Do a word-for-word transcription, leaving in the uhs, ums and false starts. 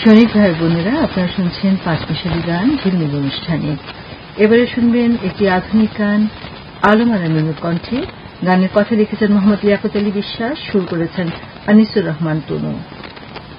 শরীফ ভাই বোনেরা, আপনারা শুনছেন পাঁচ মিশালি গান ঝিলমিল অনুষ্ঠানে। এবারে শুনবেন একটি আধুনিক গান আলম আরা মিনুর কণ্ঠে। গানের কথা লিখেছেন মোহাম্মদ লিয়াকত আলী বিশ্বাস, সুর করেছেন আনিসুর রহমান তনু।